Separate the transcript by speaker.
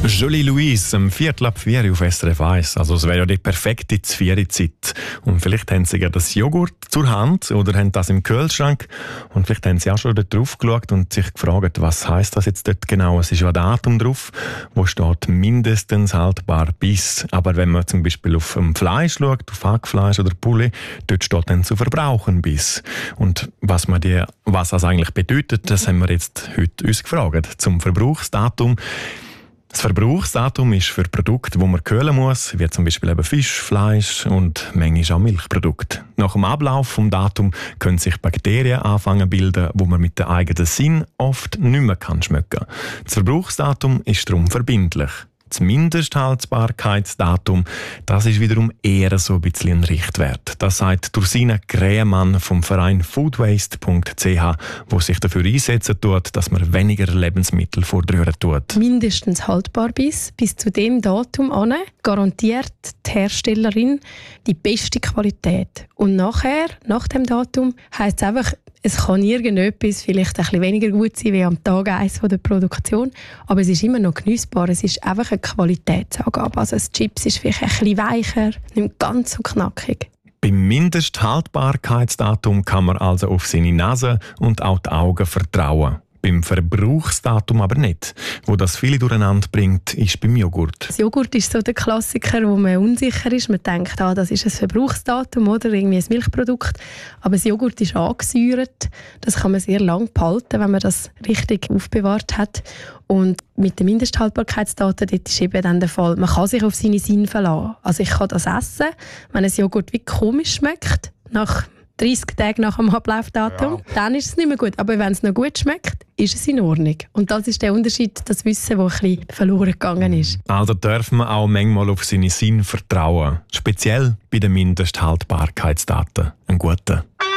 Speaker 1: Jolie Louise, um 3:15 auf SRF 1. Also es wäre ja die perfekte 4-Zeit. Und vielleicht haben Sie ja das Joghurt zur Hand oder haben das im Kühlschrank. Und vielleicht haben Sie auch schon dort drauf geschaut und sich gefragt, was heisst das jetzt dort genau? Es ist ja ein Datum drauf, wo steht mindestens haltbar bis. Aber wenn man zum Beispiel auf Fleisch schaut, auf Hackfleisch oder Poulet, dort steht dann zu verbrauchen bis. Und was das eigentlich bedeutet, das haben wir jetzt heute uns gefragt. Zum Verbrauchsdatum. Das Verbrauchsdatum ist für Produkte, die man kühlen muss, wie zum Beispiel eben Fisch, Fleisch und manchmal auch Milchprodukte. Nach dem Ablauf des Datums können sich Bakterien anfangen bilden, die man mit dem eigenen Sinn oft nicht mehr schmecken kann. Das Verbrauchsdatum ist darum verbindlich. Das Mindesthaltbarkeitsdatum, das ist wiederum eher so ein bisschen ein Richtwert. Das sagt Ursina Krähemann vom Verein foodwaste.ch, wo sich dafür einsetzen tut, dass man weniger Lebensmittel vorrühren tut.
Speaker 2: Mindestens haltbar bis zu dem Datum an garantiert die Herstellerin die beste Qualität. Und nach dem Datum heisst es einfach, es kann irgendetwas vielleicht ein bisschen weniger gut sein wie am Tag 1 der Produktion, aber es ist immer noch genießbar. Es ist einfach eine Qualitätsangabe. Also das Chips ist vielleicht ein bisschen weicher, nicht ganz so knackig.
Speaker 1: Beim Mindesthaltbarkeitsdatum kann man also auf seine Nase und auch die Augen vertrauen. Beim Verbrauchsdatum aber nicht. Wo das viele durcheinander bringt, ist beim Joghurt.
Speaker 2: Das Joghurt ist so der Klassiker, wo man unsicher ist. Man denkt, das ist ein Verbrauchsdatum oder irgendwie ein Milchprodukt. Aber das Joghurt ist angesäuert. Das kann man sehr lange behalten, wenn man das richtig aufbewahrt hat. Und mit den Mindesthaltbarkeitsdaten dort ist eben dann der Fall, man kann sich auf seine Sinne verlassen. Also ich kann das essen, wenn ein Joghurt wie komisch schmeckt, nach 30 Tage nach dem Ablaufdatum, dann ist es nicht mehr gut. Aber wenn es noch gut schmeckt, ist es in Ordnung. Und das ist der Unterschied, das Wissen, das ein bisschen verloren gegangen ist.
Speaker 1: Also darf man auch manchmal auf seine Sinne vertrauen. Speziell bei den Mindesthaltbarkeitsdaten. Einen guten.